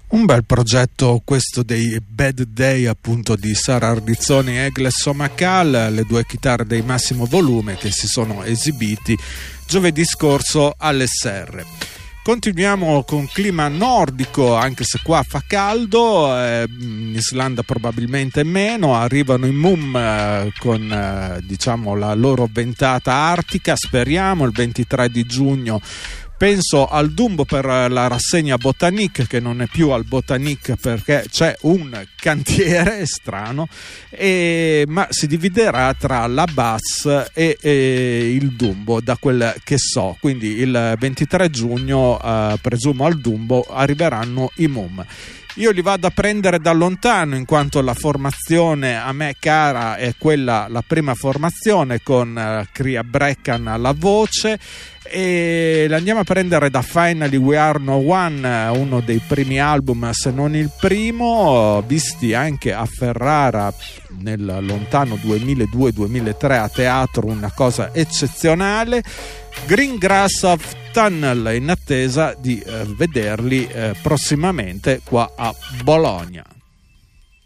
Un bel progetto questo dei Bad Day, appunto, di Sara Ardizzoni e Egle Somacal, le due chitarre dei massimo volume che si sono esibiti giovedì scorso all'SR. Continuiamo con clima nordico, anche se qua fa caldo, in Islanda probabilmente meno. Arrivano i Mum con diciamo la loro ventata artica, speriamo, il 23 di giugno. Penso al Dumbo per la rassegna Botanique, che non è più al Botanique perché c'è un cantiere strano, ma si dividerà tra la Bass e il Dumbo, da quel che so. Quindi il 23 giugno, presumo, al Dumbo arriveranno i Mum. Io li vado a prendere da lontano, in quanto la formazione a me cara è quella, la prima formazione, con Cria Breckan alla voce, e l'andiamo a prendere da Finally We Are No One, uno dei primi album, se non il primo, visti anche a Ferrara nel lontano 2002-2003 a teatro, una cosa eccezionale. Green Grass of Tunnel, in attesa di vederli prossimamente qua a Bologna.